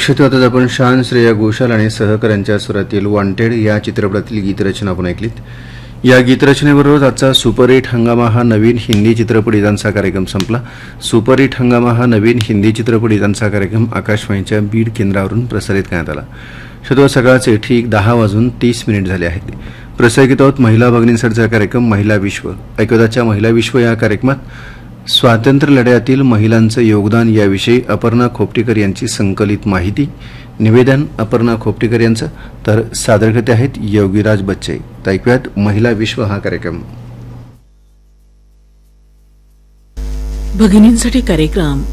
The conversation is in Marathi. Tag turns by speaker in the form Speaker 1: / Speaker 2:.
Speaker 1: श्रोते, आपण शान, श्रेया घोषाल आणि सहकाऱ्यांच्या स्वरातील वॉन्टेड या चित्रपटातील गीतरचना आपण ऐकलीत. या गीतरचनेबरोबर आजचा सुपरहिट हंगामा हा नवीन हिंदी चित्रपट गीतांचा कार्यक्रम संपला. सुपरहिट हंगामा हा नवीन हिंदी चित्रपट गीतांचा कार्यक्रम आकाशवाणीच्या बीड केंद्रावरून प्रसारित करण्यात आला. श्रोते, सकाळचे ठीक 10:30 झाले आहेत. प्रसारित आहोत महिला भगिनींसाठीचा कार्यक्रम महिला विश्व. ऐकताच्या महिला विश्व या कार्यक्रमात स्वातंत्र्य लढ्यातील महिलांचं योगदान याविषयी अपर्णा खोपटेकर यांची संकलित माहिती. निवेदन अपर्णा खोपटेकर यांचं, तर सादरकर्ते आहेत योगीराज बच्चे. तर ऐकूयात महिला विश्व हा कार्यक्रम.
Speaker 2: भगिनींसाठी कार्यक्रम